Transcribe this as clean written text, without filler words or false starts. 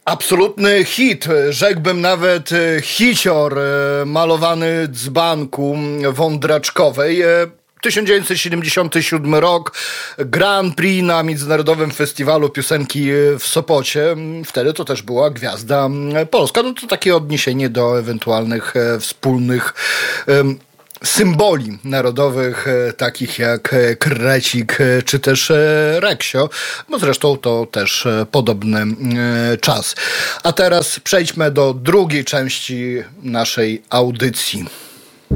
Absolutny hit, rzekłbym nawet hicior, malowany dzbanku wądraczkowej. 1977 rok, Grand Prix na Międzynarodowym Festiwalu Piosenki w Sopocie. Wtedy to też była gwiazda polska. No to takie odniesienie do ewentualnych wspólnych symboli narodowych, takich jak krecik czy też reksio, bo zresztą to też podobny czas. A teraz przejdźmy do drugiej części naszej audycji.